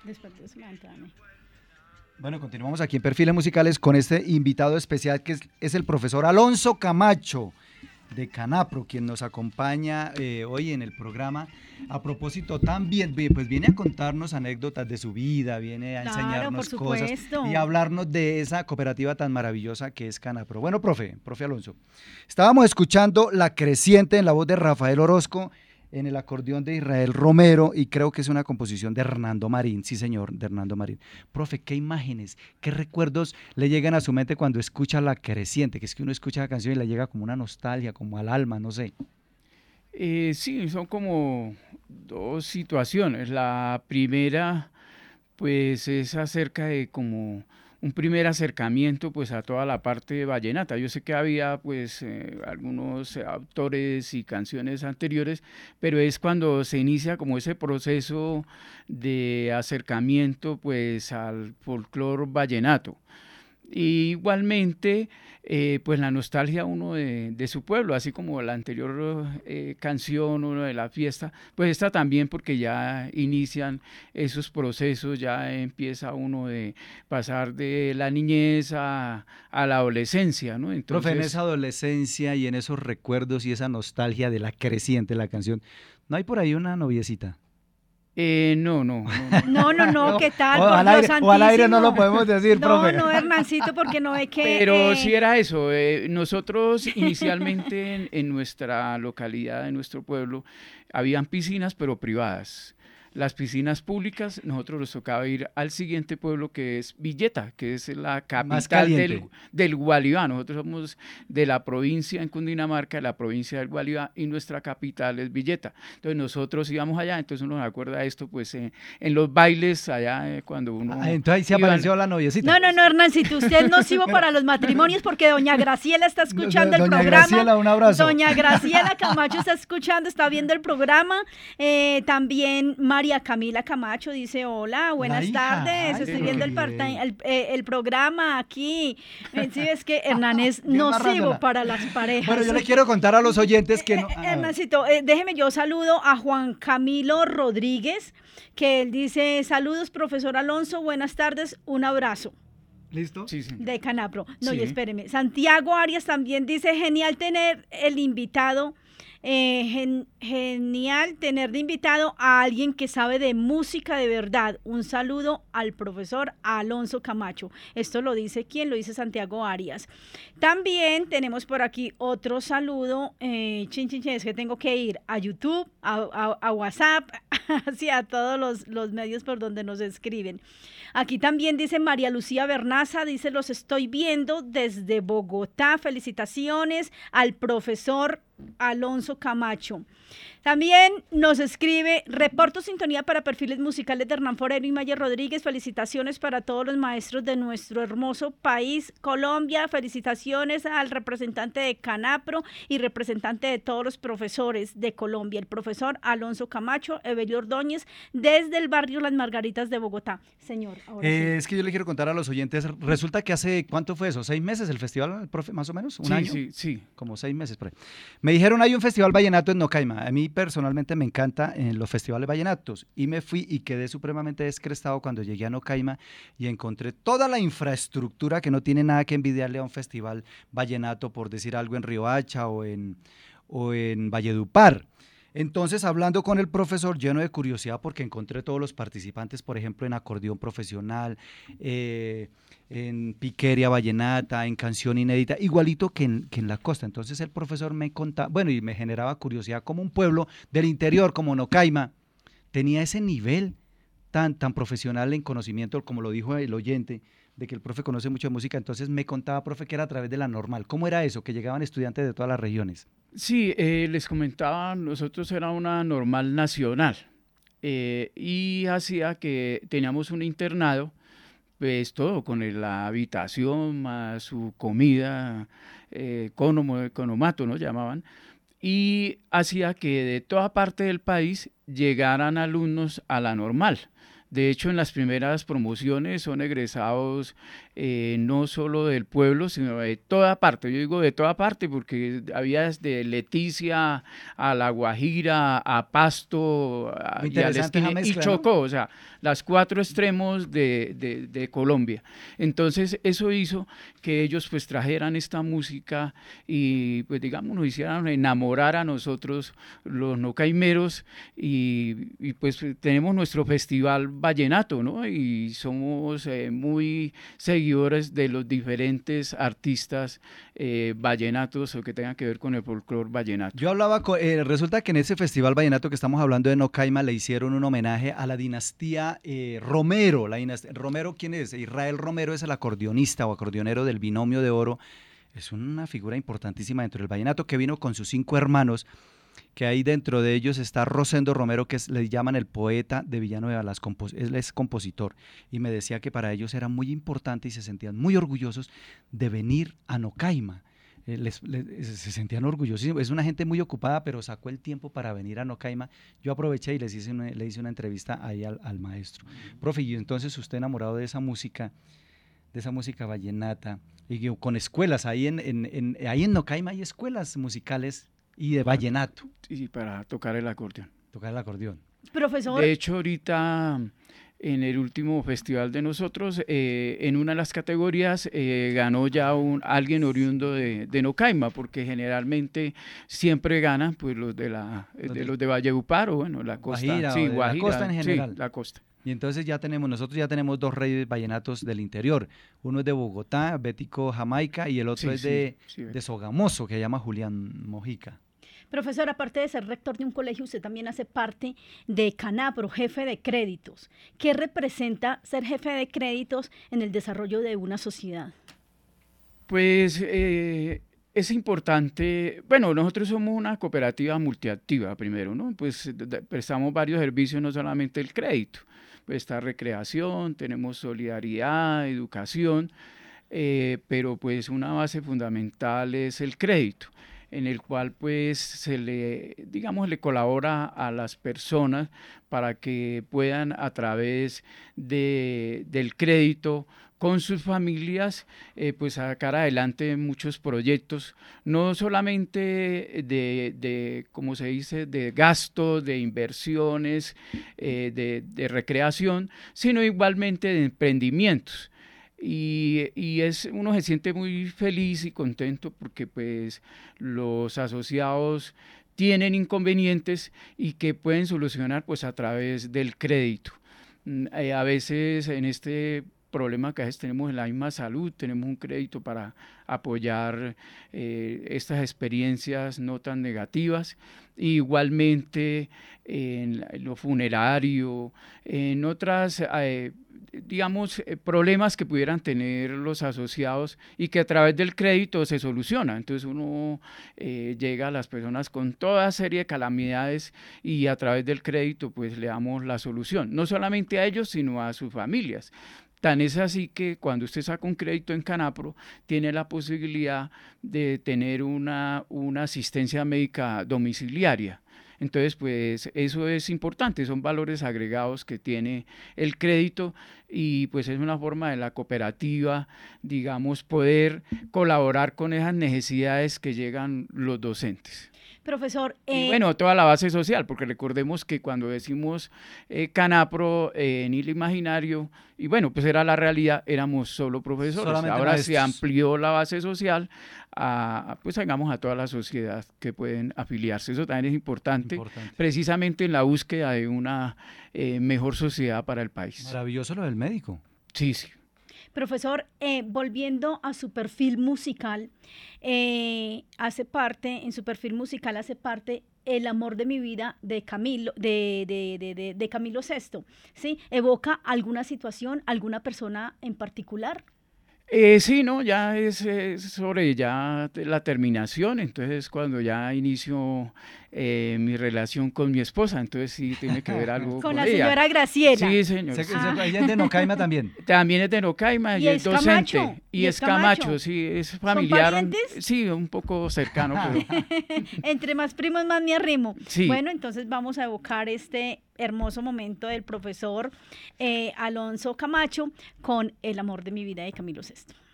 Bueno, continuamos aquí en Perfiles Musicales con este invitado especial que es el profesor Alonso Camacho de Canapro, quien nos acompaña hoy en el programa. A propósito, también pues viene a contarnos anécdotas de su vida, viene a enseñarnos cosas y a hablarnos de esa cooperativa tan maravillosa que es Canapro. Bueno, profe Alonso, estábamos escuchando La Creciente en la voz de Rafael Orozco, en el acordeón de Israel Romero, y creo que es una composición de Hernando Marín, sí señor, de Hernando Marín. Profe, ¿qué imágenes, qué recuerdos le llegan a su mente cuando escucha La Creciente? Que es que uno escucha la canción y le llega como una nostalgia, como al alma, no sé. Sí, son como dos situaciones. La primera, pues es acerca de como un primer acercamiento pues a toda la parte vallenata. Yo sé que había pues algunos autores y canciones anteriores, pero es cuando se inicia como ese proceso de acercamiento pues al folclore vallenato. Y igualmente, pues la nostalgia uno de su pueblo, así como la anterior canción, uno de la fiesta, pues esta también porque ya inician esos procesos, ya empieza uno de pasar de la niñez a la adolescencia, ¿no? Profe, en esa Entonces, adolescencia y en esos recuerdos y esa nostalgia de La Creciente, la canción, ¿no hay por ahí una noviecita? no, no, no, no. No, No, ¿qué tal? Por Dios o al aire no lo santísimo. podemos decir, No, profe. no, Hernancito, porque no es que... Pero sí era eso. Nosotros inicialmente en nuestra localidad, en nuestro pueblo, habían piscinas, pero privadas. Las piscinas públicas, nosotros nos tocaba ir al siguiente pueblo que es Villeta, que es la Más capital caliente. del Gualibá. Nosotros somos de la provincia en Cundinamarca, de la provincia del Gualibá, y nuestra capital es Villeta. Entonces nosotros íbamos allá, entonces uno se acuerda de esto, pues en los bailes allá, cuando Ah, uno entonces ahí se iba. apareció la noviecita. No, Hernancito, usted no sirvo Pero, para los matrimonios porque doña Graciela está escuchando el doña programa. Graciela, un abrazo. Doña Graciela Camacho está escuchando, está viendo el programa. También María Camila Camacho dice, hola, buenas hija, tardes, ay, estoy pero viendo qué bien. el programa aquí. Sí, es que Hernán es Bien nocivo narrándola. para las parejas. Bueno, yo le quiero contar a los oyentes que no. Hernancito, déjeme yo saludo a Juan Camilo Rodríguez, que él dice, saludos, profesor Alonso, buenas tardes, un abrazo. ¿Listo? Sí, señor. De Canapro. No, y Sí. espéreme. Santiago Arias también dice, genial tener el invitado, genial tener de invitado a alguien que sabe de música de verdad. Un saludo al profesor Alonso Camacho. Esto lo dice, ¿quién? Lo dice Santiago Arias. También tenemos por aquí otro saludo, es que tengo que ir a YouTube, a WhatsApp, hacia todos los medios por donde nos escriben. Aquí también dice María Lucía Bernaza, dice, los estoy viendo desde Bogotá. Felicitaciones al profesor Alonso Camacho. También nos escribe, reporto sintonía para Perfiles Musicales de Hernán Forero y Maya Rodríguez. Felicitaciones para todos los maestros de nuestro hermoso país, Colombia. Felicitaciones al representante de Canapro y representante de todos los profesores de Colombia, el profesor Alonso Camacho, Evelio Ordóñez, desde el barrio Las Margaritas de Bogotá. Señor, ahora sí. Es que yo le quiero contar a los oyentes, resulta que hace, ¿cuánto fue eso? ¿6 meses el festival, profe, más o menos? ¿Un año? Sí. Como 6 meses por ahí. Me dijeron, hay un festival vallenato en Nocaima. A mí personalmente me encanta en los festivales vallenatos y me fui y quedé supremamente descrestado cuando llegué a Nocaima y encontré toda la infraestructura que no tiene nada que envidiarle a un festival vallenato, por decir algo, en Riohacha o en Valledupar. Entonces, hablando con el profesor, lleno de curiosidad porque encontré todos los participantes, por ejemplo, en acordeón profesional, en piqueria vallenata, en canción inédita, igualito que en la costa. Entonces el profesor me contaba, bueno, y me generaba curiosidad como un pueblo del interior, como Nocaima, tenía ese nivel tan profesional en conocimiento, como lo dijo el oyente, de que el profe conoce mucho de música. Entonces me contaba, profe, que era a través de la normal. ¿Cómo era eso? Que llegaban estudiantes de todas las regiones. Sí, les comentaba, nosotros era una normal nacional y hacía que teníamos un internado, pues todo con la habitación, más su comida, economato, ¿no? Llamaban, y hacía que de toda parte del país llegaran alumnos a la normal. De hecho, en las primeras promociones son egresados no solo del pueblo, sino de toda parte. Yo digo de toda parte porque había desde Leticia a La Guajira, a Pasto y a la esquina, y Chocó, ¿no? O sea, las 4 extremos de Colombia. Entonces, eso hizo que ellos pues trajeran esta música y pues digamos nos hicieran enamorar a nosotros los nocaimeros y pues tenemos nuestro festival vallenato, ¿no? Y somos muy seguidores de los diferentes artistas vallenatos o que tengan que ver con el folclore vallenato. Yo hablaba, resulta que en ese festival vallenato que estamos hablando de Nocaima le hicieron un homenaje a la dinastía Romero. Romero, ¿quién es? Israel Romero es el acordeonista o acordeonero del Binomio de Oro. Es una figura importantísima dentro del vallenato que vino con sus 5 hermanos, que ahí dentro de ellos está Rosendo Romero, que le llaman el poeta de Villanueva, él es compositor, y me decía que para ellos era muy importante y se sentían muy orgullosos de venir a Nocaima. Se sentían orgullosos, es una gente muy ocupada, pero sacó el tiempo para venir a Nocaima. Yo aproveché y le hice una entrevista ahí al maestro. Profe, y entonces usted enamorado de esa música vallenata, y con escuelas, ahí en Nocaima hay escuelas musicales y de vallenato. Sí, para tocar el acordeón. Tocar el acordeón. Profesor. De hecho, ahorita en el último festival de nosotros, en una de las categorías ganó ya alguien oriundo de Nocaima, porque generalmente siempre ganan pues los de Valledupar o bueno, la costa. Guajira, sí, Guajira, la costa en general. Sí, la costa. Y entonces nosotros ya tenemos 2 reyes vallenatos del interior. Uno es de Bogotá, Bético Jamaica, y el otro es de Sogamoso, que se llama Julián Mojica. Profesor, aparte de ser rector de un colegio, usted también hace parte de Canapro, jefe de créditos. ¿Qué representa ser jefe de créditos en el desarrollo de una sociedad? Pues es importante, bueno, nosotros somos una cooperativa multiactiva primero, ¿no? Pues prestamos varios servicios, no solamente el crédito, pues está recreación, tenemos solidaridad, educación, pero pues una base fundamental es el crédito, en el cual pues le colabora a las personas para que puedan a través del crédito con sus familias pues sacar adelante muchos proyectos, no solamente como se dice, de gasto, de inversiones, de recreación, sino igualmente de emprendimientos. Y uno se siente muy feliz y contento porque pues los asociados tienen inconvenientes y que pueden solucionar pues a través del crédito. A veces en este problema que a veces tenemos en la misma salud, tenemos un crédito para apoyar estas experiencias no tan negativas. Igualmente en lo funerario, en otras problemas que pudieran tener los asociados y que a través del crédito se soluciona. Entonces uno llega a las personas con toda serie de calamidades y a través del crédito pues le damos la solución, no solamente a ellos sino a sus familias. Tan es así que cuando usted saca un crédito en Canapro, tiene la posibilidad de tener una asistencia médica domiciliaria. Entonces, pues eso es importante, son valores agregados que tiene el crédito y pues es una forma de la cooperativa, digamos, poder colaborar con esas necesidades que llegan los docentes. Profesor. Y bueno, toda la base social, porque recordemos que cuando decimos Canapro en el imaginario, y bueno, pues era la realidad, éramos solo profesores. Solamente ahora maestros. Se amplió la base social pues digamos a toda la sociedad que pueden afiliarse. Eso también es importante. Precisamente en la búsqueda de una mejor sociedad para el país. Maravilloso lo del médico. Sí, sí. Profesor, volviendo a su perfil musical, en su perfil musical hace parte El amor de mi vida de Camilo, de Camilo VI, ¿sí? ¿Evoca alguna situación, alguna persona en particular? Sí, no, ya es sobre ya la terminación, entonces cuando ya inicio mi relación con mi esposa, entonces sí tiene que ver algo con con la ella. Señora Graciela. Sí, señor. Ella es de Nocaima también. También es de Nocaima y es docente. Camacho. Y es Camacho, sí, es familiar. ¿Son parientes? Sí, un poco cercano. Pero... Entre más primos más me arrimo. Sí. Bueno, entonces vamos a evocar este hermoso momento del profesor Alonso Camacho con El amor de mi vida de Camilo Sesto.